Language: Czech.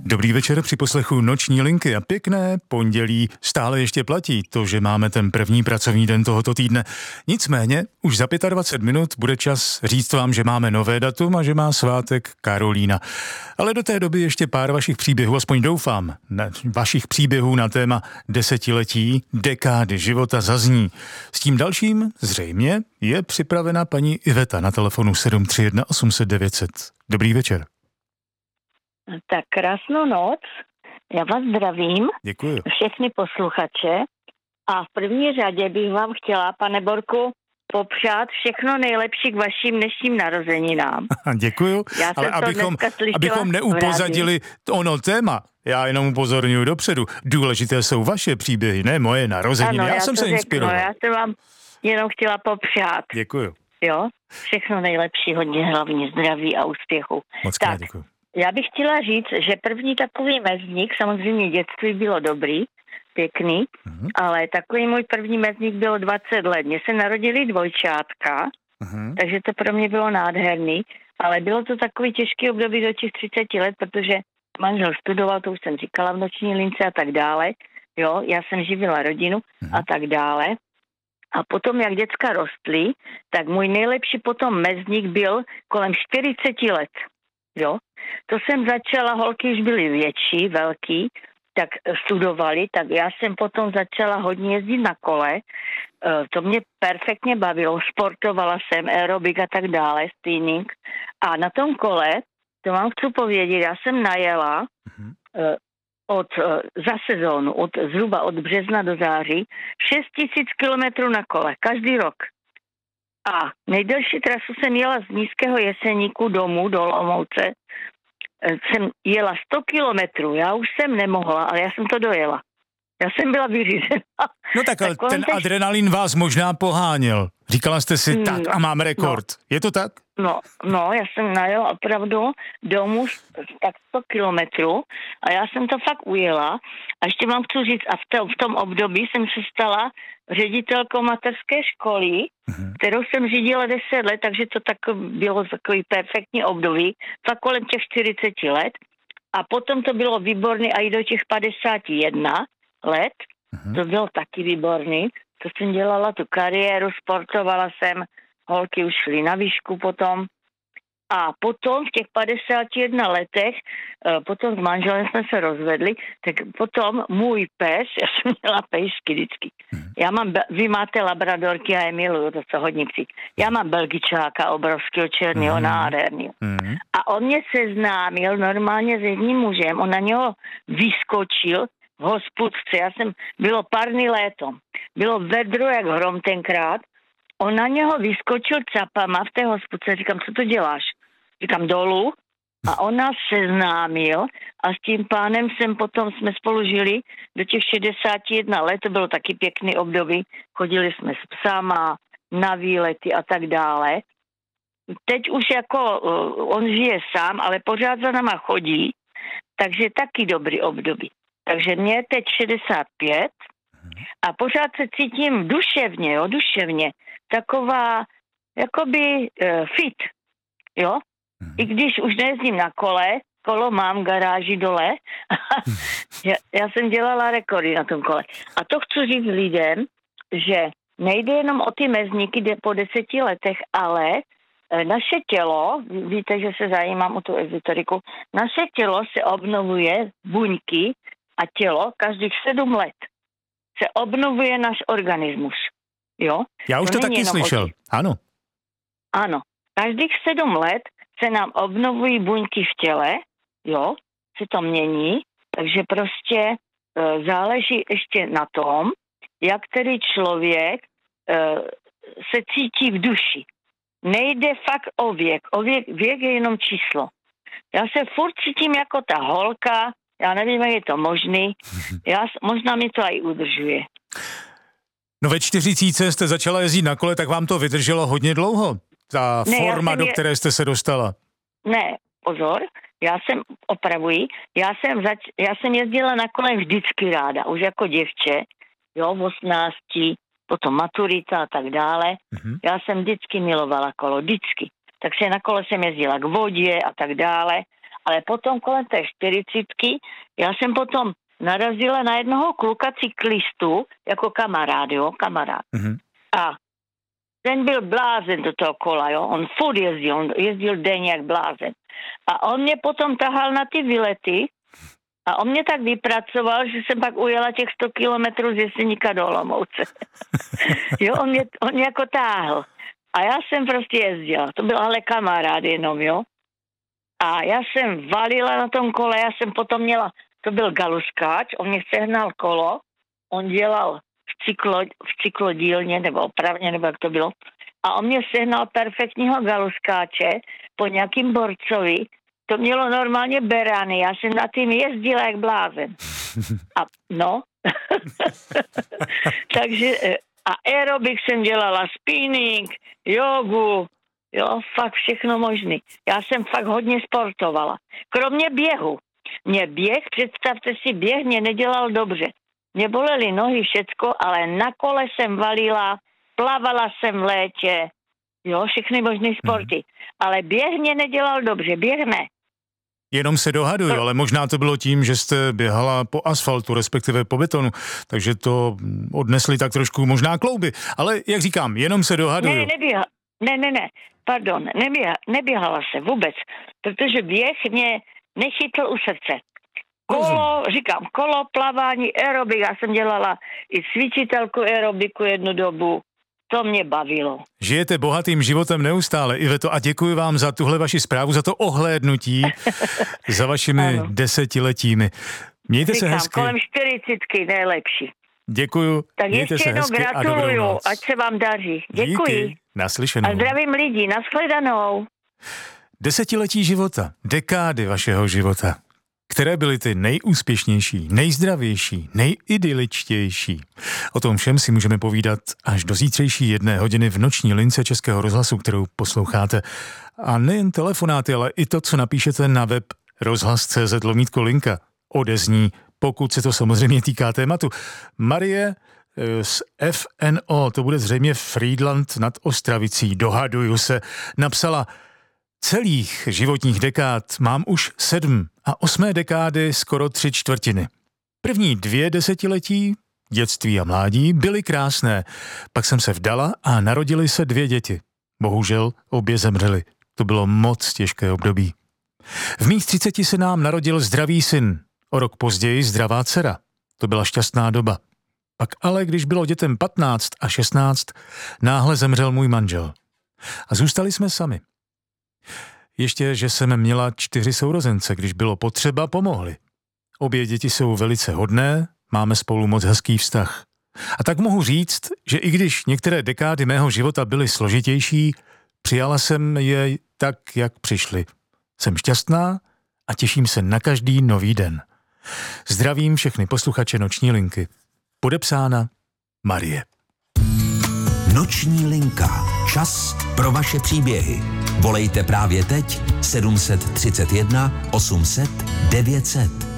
Dobrý večer při poslechu Noční linky a pěkné pondělí. Stále ještě platí to, že máme ten první pracovní den tohoto týdne. Nicméně už za 25 minut bude čas říct vám, že máme nové datum a že má svátek Karolína. Ale do té doby ještě pár vašich příběhů, aspoň doufám, vašich příběhů na téma desetiletí, dekády života zazní. S tím dalším zřejmě je připravena paní Iveta na telefonu 731 800 900. Dobrý večer. Tak krásnou noc, já vás zdravím, Děkuji. všechny posluchače a v první řadě bych vám chtěla, pane Borku, popřát všechno nejlepší k vašim dnešním narozeninám. Děkuju, ale abychom neupozadili ono téma, já jenom upozorňuji dopředu, důležité jsou vaše příběhy, ne moje narozeniny, ano, já jsem se inspiroval. Já jsem vám jenom chtěla popřát. Děkuju. Jo, všechno nejlepší, hodně hlavně zdraví a úspěchu. Moc krát děkuju. Já bych chtěla říct, že první takový mezník, samozřejmě dětství bylo dobrý, pěkný, ale takový můj první mezník bylo 20 let. Mně se narodili dvojčátka, takže to pro mě bylo nádherný, ale bylo to takový těžký období do těch 30 let, protože manžel studoval, to už jsem říkala v Noční lince a tak dále. Jo, já jsem živila rodinu a tak dále. A potom, jak děcka rostly, tak můj nejlepší potom mezník byl kolem 40 let. Jo, to jsem začala, holky už byly větší, velký, tak studovali, tak já jsem potom začala hodně jezdit na kole, to mě perfektně bavilo, sportovala jsem, aerobik a tak dále, spinning a na tom kole, to vám chci povědět, já jsem najela za sezónu, zhruba od března do září, 6000 kilometrů na kole, každý rok. A nejdelší trasu jsem jela z Nízkého Jeseníku domů do Olomouce. Jsem jela 100 kilometrů, já už jsem nemohla, ale já jsem to dojela. Já jsem byla vyřízená. No tak ale ten adrenalin vás možná poháněl. Říkala jste si, tak a mám rekord. Je to tak? No, já jsem najela opravdu domů tak 100 kilometrů a já jsem to fakt ujela. A ještě vám chci říct, a v tom období jsem se stala ředitelkou mateřské školy, kterou jsem řídila 10 let, takže to bylo takový perfektní období, fakt kolem těch 40 let. A potom to bylo výborný a i do těch 51 let, to bylo taky výborný. To jsem dělala tu kariéru, sportovala jsem, holky už šly na výšku potom. A potom v těch 51 letech, potom s manželem jsme se rozvedli, tak potom můj pes, já jsem měla pejsky vždycky. Vy máte labradorky a je miluju, to co hodně psí. Já mám belgičáka obrovského černého, nádherného. A on mě seznámil normálně s jedním mužem, on na něho vyskočil v hospůdce, bylo parný léto, bylo vedro jak hrom tenkrát, on na něho vyskočil capama v té hospůdce, říkám, co to děláš? Říkám, dolů. A on nás seznámil a s tím pánem jsme spolu žili do těch 61 let, to bylo taky pěkný období, chodili jsme s psama, na výlety a tak dále. Teď už on žije sám, ale pořád za náma chodí, takže taky dobrý období. Takže mě je teď 65 a pořád se cítím duševně, taková jakoby fit, jo? I když už nejezdím na kolo mám garáži dole, já jsem dělala rekordy na tom kole. A to chci říct lidem, že nejde jenom o ty mezníky, jde po 10 letech, ale naše tělo, víte, že se zajímám o tu ezoteriku, naše tělo se obnovuje, buňky a tělo každých 7 let se obnovuje náš organismus. Jo? Já už to taky slyšel, ano. Ano, každých 7 let se nám obnovují buňky v těle, jo, se to mění, takže prostě záleží ještě na tom, jak který člověk se cítí v duši. Nejde fakt o věk. Věk je jenom číslo. Já se furt cítím jako ta holka, já nevím, jak je to možný, možná mi to i udržuje. No ve 40 jste začala jezdit na kole, tak vám to vydrželo hodně dlouho, ta forma, do které jste se dostala. Ne, pozor, já jsem jezdila na kole vždycky ráda, už jako děvče, jo, v 18, potom maturita a tak dále. Já jsem vždycky milovala kolo, vždycky. Takže na kole jsem jezdila k vodě a tak dále. Ale potom kolem té 40, já jsem potom narazila na jednoho kluka cyklistu, jako kamarád. Mm-hmm. A ten byl blázen do toho kola, jo. On furt jezdil denně jak blázen. A on mě potom tahal na ty výlety a on mě tak vypracoval, že jsem pak ujela těch 100 kilometrů z Jeseníka do Olomouce. Jo, on mě jako táhl. A já jsem prostě jezdila. To byl ale kamarád jenom, jo. A já jsem valila na tom kole, já jsem potom měla, to byl galuskáč, on mě sehnal kolo, on dělal v cyklodílně, nebo opravně, nebo jak to bylo. A on mě sehnal perfektního galuskáče po nějakým borcovi. To mělo normálně berány, já jsem na tím jezdila jak blázen. A no, takže a aerobik jsem dělala, spinning, jogu, jo, fakt všechno možný. Já jsem fakt hodně sportovala. Kromě běhu. Mě běh, představte si, běh mě nedělal dobře. Mě bolely nohy, všecko, ale na kole jsem valila, plavala jsem v létě, jo, všechny možné sporty. Ale běh mě nedělal dobře, běh ne. Jenom se dohaduju, ale možná to bylo tím, že jste běhala po asfaltu, respektive po betonu, takže to odnesli tak trošku možná klouby. Ale jak říkám, jenom se dohaduju. Neběhala se vůbec, protože běh mě nechytl u srdce. Kolo, plavání, aerobik, já jsem dělala i cvičitelku aerobiku jednu dobu. To mě bavilo. Žijete bohatým životem neustále, Iveto, a děkuji vám za tuhle vaši zprávu, za to ohlédnutí za vašimi desetiletími. Mějte se hezky. Kolem 40 nejlepší. Děkuju. Tak ještě jednou gratuluju, ať se vám daří. Děkuji. Díky. Naslyšenou. A zdravím lidi, nashledanou. Desetiletí života, dekády vašeho života. Které byly ty nejúspěšnější, nejzdravější, nejidyličtější? O tom všem si můžeme povídat až do zítřejší 1 hodiny v noční lince Českého rozhlasu, kterou posloucháte. A nejen telefonáty, ale i to, co napíšete na web rozhlas.cz/linka. Odezní, pokud se to samozřejmě týká tématu. Marie z FNO, to bude zřejmě Frýdlant nad Ostravicí, dohaduju se, napsala: celých životních dekád mám už 7 a 8. dekády skoro 3/4. První 2 desetiletí, dětství a mládí, byly krásné. Pak jsem se vdala a narodily se 2 děti. Bohužel obě zemřely. To bylo moc těžké období. V mých 30 se nám narodil zdravý syn. O rok později zdravá dcera. To byla šťastná doba. Pak ale, když bylo dětem 15 a 16, náhle zemřel můj manžel. A zůstali jsme sami. Ještě, že jsem měla 4 sourozence, když bylo potřeba, pomohli. Obě děti jsou velice hodné, máme spolu moc hezký vztah. A tak mohu říct, že i když některé dekády mého života byly složitější, přijala jsem je tak, jak přišly. Jsem šťastná a těším se na každý nový den. Zdravím všechny posluchače Noční linky. Podepsána Marie. Noční linka. Čas pro vaše příběhy. Volejte právě teď 731 800 900.